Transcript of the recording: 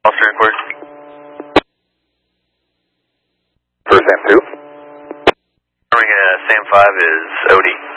Officer inquiry. For SAM 2? SAM 5 is OD.